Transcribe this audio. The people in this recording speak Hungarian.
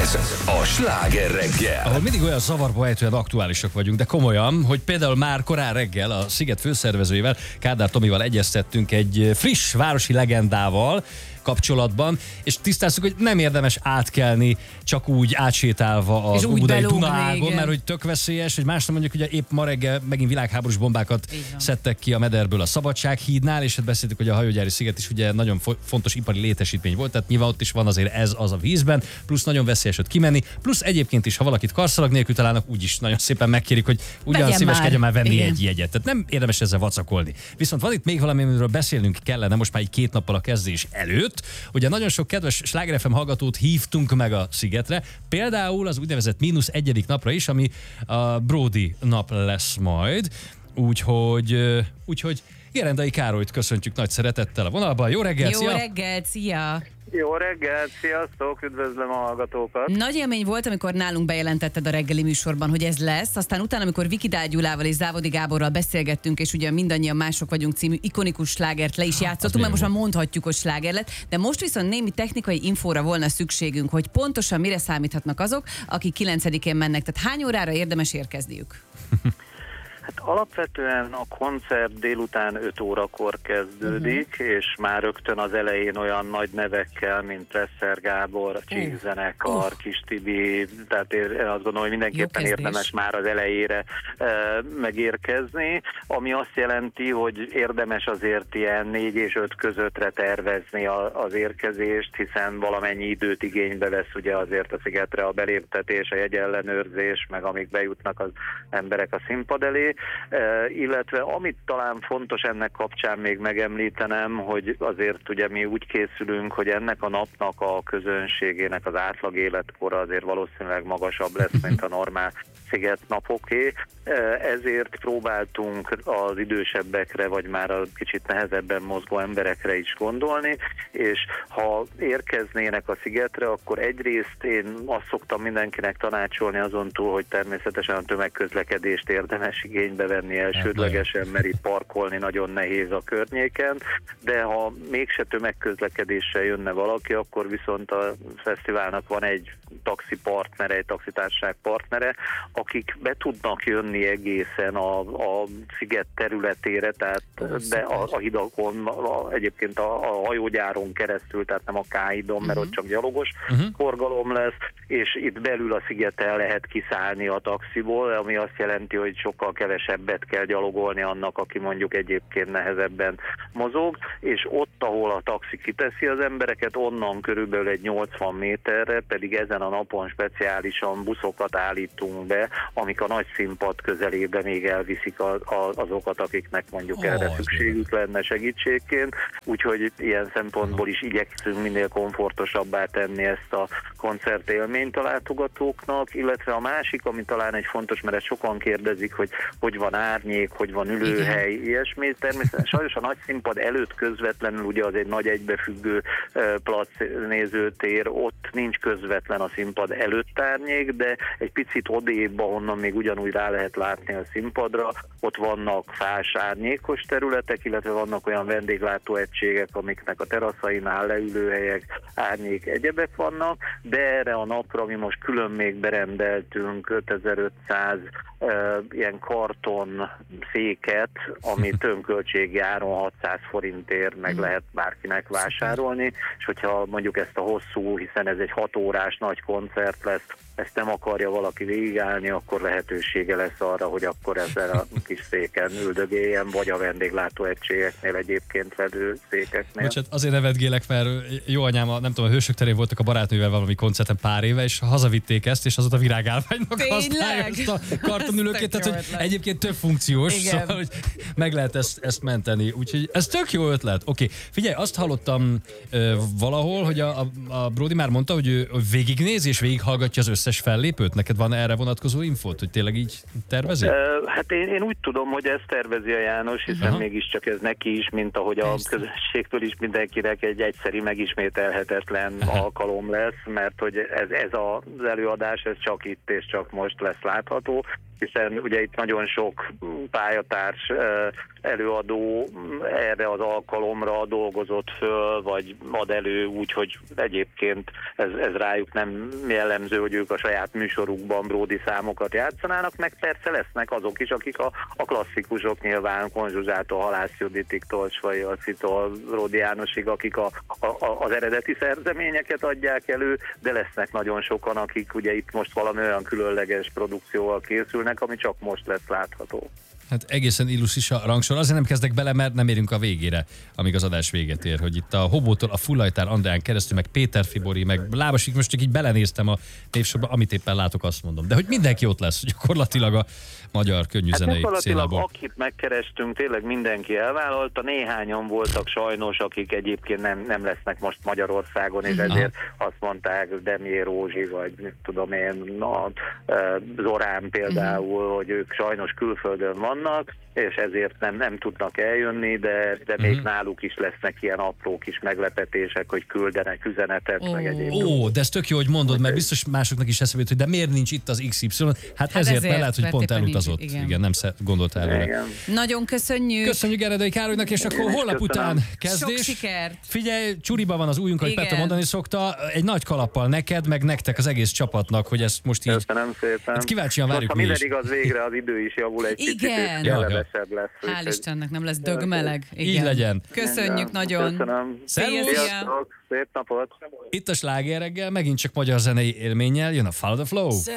Ez a Sláger reggel. Ahol mindig olyan zavarba ejtően aktuálisak vagyunk, de komolyan, hogy például már korán reggel a Sziget főszervezőjével, Kádár Tomival egyeztettünk egy friss városi legendával kapcsolatban, és tisztáztuk, hogy nem érdemes átkelni, csak úgy átsétálva az Óbudai Dunaágon, mert hogy tök veszélyes, hogy másnap mondjuk, hogy épp ma reggel megint világháborús bombákat szedtek ki a mederből a Szabadsághídnál, és hát beszéltük, hogy a hajógyári sziget is ugye nagyon fontos ipari létesítmény volt, tehát nyilván ott is van azért ez az a vízben, plusz nagyon veszélyes ott kimenni, plusz egyébként is, ha valakit karszalag nélkül találnak, úgyis nagyon szépen megkérik, hogy ugyan szíveskedjen már venni egy jegyet. Tehát nem érdemes ezzel vacakolni. Viszont van itt még valami, amiről beszélnünk kellene most már így 2 nappal a kezdés előtt. Ugye nagyon sok kedves Sláger FM hallgatót hívtunk meg a Szigetre, például az úgynevezett -1. napra is, ami a Bródi nap lesz majd. Úgyhogy Gerendai Károlyt köszöntjük nagy szeretettel a vonalban. Jó reggelt, Jó reggelt, szia! Jó reggelt, sziasztok, üdvözlöm a hallgatókat! Nagy élmény volt, amikor nálunk bejelentetted a reggeli műsorban, hogy ez lesz, aztán utána, amikor Viki Dál Gyulával és Závodi Gáborral beszélgettünk, és ugye mindannyian mások vagyunk című ikonikus slágert le is játszottunk, mert most már mondhatjuk, hogy sláger lett, de most viszont némi technikai infóra volna szükségünk, hogy pontosan mire számíthatnak azok, akik 9-én mennek, tehát hány órára érdemes érkezniük? Hát alapvetően a koncert délután 5 órakor kezdődik, és már rögtön az elején olyan nagy nevekkel, mint Presser Gábor, Csík zenekar, Kis Tibi, tehát én azt gondolom, hogy mindenképpen érdemes már az elejére megérkezni, ami azt jelenti, hogy érdemes azért ilyen 4 és 5 közöttre tervezni az érkezést, hiszen valamennyi időt igénybe vesz ugye azért a Szigetre a beléptetés, a jegyellenőrzés, meg amíg bejutnak az emberek a színpad elé. Illetve amit talán fontos ennek kapcsán még megemlítenem, hogy azért ugye mi úgy készülünk, hogy ennek a napnak a közönségének az átlag életkora azért valószínűleg magasabb lesz, mint a normál Sziget napoké. Ezért próbáltunk az idősebbekre, vagy már a kicsit nehezebben mozgó emberekre is gondolni, és ha érkeznének a Szigetre, akkor egyrészt én azt szoktam mindenkinek tanácsolni azon túl, hogy természetesen a tömegközlekedést érdemes igénybe venni elsődlegesen, mert itt parkolni nagyon nehéz a környéken, de ha mégse tömegközlekedéssel jönne valaki, akkor viszont a fesztiválnak van egy taxipartnere, egy taxitársaság partnere, akik be tudnak jönni egészen a Sziget területére, tehát de a hidakon, egyébként a hajógyáron keresztül, tehát nem a K-hídon, mert ott csak gyalogos forgalom lesz, és itt belül a Szigeten lehet kiszállni a taxiból, ami azt jelenti, hogy sokkal kevesebbet kell gyalogolni annak, aki mondjuk egyébként nehezebben mozog, és ott, ahol a taxi kiteszi az embereket, onnan körülbelül egy 80 méterre, pedig ezen a napon speciálisan buszokat állítunk be, amik a nagy színpad közelébe még elviszik azokat, akiknek mondjuk erre szükségük lenne segítségként, úgyhogy ilyen szempontból is igyekszünk minél komfortosabbá tenni ezt a koncertélményt a látogatóknak, illetve a másik, ami talán egy fontos, mert ezt sokan kérdezik, hogy van árnyék, hogy van ülőhely, ilyesmi. Természetesen sajnos a nagy színpad előtt közvetlenül, ugye az egy nagy egybefüggő plac nézőtér, ott nincs közvetlen a színpad előtt árnyék, de egy picit odébb, ahonnan még ugyanúgy rá lehet látni a színpadra, ott vannak fás árnyékos területek, illetve vannak olyan vendéglátóegységek, amiknek a teraszainál leülőhelyek, árnyék, egyebek vannak, de erre a napra mi most külön még berendeltünk 5500 ilyen karton széket, amit önköltségi áron 600 forintért meg lehet bárkinek vásárolni, és hogyha mondjuk ezt a hosszú, hiszen ez egy 6 órás nagy koncert lesz, ezt nem akarja valaki végigállni, akkor lehetősége lesz arra, hogy akkor ezzel a kis széken üldögéljen, vagy a vendéglátóegységeknél egyébként vedő székeknél. Bocsánat, azért nevetgélek, mert jó anyám, nem tudom, a Hősök terén voltak a barátnővel valami koncerten pár éve, és hazavitték ezt, és azóta virágálványnak használja ezt a kartonülőkét, tehát hogy egyébként több funkciós, szóval hogy meg lehet ezt menteni. Úgyhogy ez tök jó ötlet. Oké, figyelj, azt hallottam valahol, hogy a Bródi már mondta, hogy ő végignézi és végighallgatja az összes fellépőt. Neked van erre vonatkozó infót, hogy tényleg így tervezi? Hát én úgy tudom, hogy ezt tervezi a János, hiszen mégiscsak ez neki is, mint ahogy a közönségtől is mindenkinek egy egyszeri megismételhetetlen alkalom lesz, mert hogy ez az előadás, ez csak itt és csak most lesz látható, hiszen ugye itt nagyon sok pályatárs előadó erre az alkalomra dolgozott föl, vagy ad elő úgy, hogy egyébként ez rájuk nem jellemző, hogy ők a saját műsorukban bródi számokat játszanának, meg persze lesznek azok is, akik a klasszikusok nyilván Kon Zsuzsától, Halász Juditig, Tolcsvai Jacitól, Ródi Jánosig, akik az eredeti szerzeményeket adják elő, de lesznek nagyon sokan, akik ugye itt most valami olyan különleges produkcióval készülnek, ami csak most lesz látható. Hát egészen illusztris a rangsor. Azért nem kezdek bele, mert nem érünk a végére, amíg az adás véget ér, hogy itt a Hobótól a Fullajtár Andrán keresztül, meg Péter Fibori, meg Lábasik, most csak így belenéztem a névsorba, amit éppen látok, azt mondom. De hogy mindenki ott lesz, gyakorlatilag a magyar könnyűzenei szénából. Akit megkerestünk, tényleg mindenki elvállalta, néhányan voltak sajnos, akik egyébként nem lesznek most Magyarországon, és ezért azt mondták, Demié Rózsi, vagy mit tudom én, Zorán például, hogy ők sajnos külföldön vannak, és ezért nem tudnak eljönni, de még náluk is lesznek ilyen apró kis meglepetések, hogy küldenek üzenetet, meg egyébként. De ez tök jó, hogy mondod, mert biztos másoknak is eszembe jut, hogy de miért nincs itt az XY? Hát ezért, mert lehet, hogy pont elutazott. Igen, nem gondoltál előre. Nagyon köszönjük. Köszönjük Eredei Károlynak, és akkor holnap után kezdés. Sok sikert. Figyelj, csuriba van az ujjunk, hogy Petra mondani szokta, egy nagy kalappal neked, meg nektek az egész csapatnak, hogy ezt most így... Köszönöm szépen. Hát kíváncsian várjuk mi is. Ha minden igaz, végre az idő is javul egy picit, és lesz. Hál' Istennek, nem lesz dögmeleg. Így legyen. Köszönjük nagyon. Köszönöm. Sziasztok. Szép napot. Itt a Sláger reggel, megint csak magyar zenei élménnyel jön a Follow the Flow.